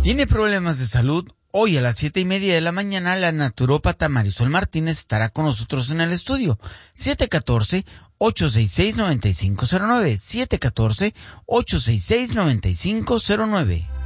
¿Tiene problemas de salud? Hoy a las 7:30 de la mañana la naturópata Marisol Martínez estará con nosotros en el estudio. 714-866-9509. 714-866-9509.